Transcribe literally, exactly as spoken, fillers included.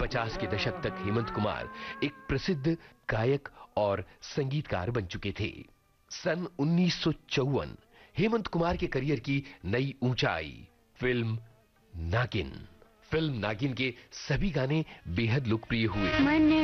पचास के दशक तक हेमंत कुमार एक प्रसिद्ध गायक और संगीतकार बन चुके थे। सन उन्नीस सौ चौवन हेमंत कुमार के करियर की नई ऊंचाई फिल्म नागिन। फिल्म नागिन के सभी गाने बेहद लोकप्रिय हुए।